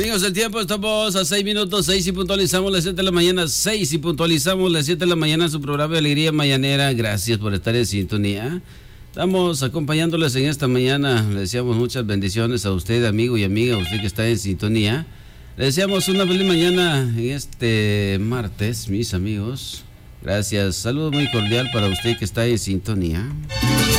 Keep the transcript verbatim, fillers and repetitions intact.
Amigos, el tiempo, estamos a seis minutos, seis y puntualizamos las siete de la mañana, seis y puntualizamos las siete de la mañana su programa de Alegría Mañanera. Gracias por estar en sintonía. Estamos acompañándoles en esta mañana. Le deseamos muchas bendiciones a usted, amigo y amiga, a usted que está en sintonía. Le deseamos una feliz mañana en este martes, mis amigos. Gracias. Saludo muy cordial para usted que está en sintonía.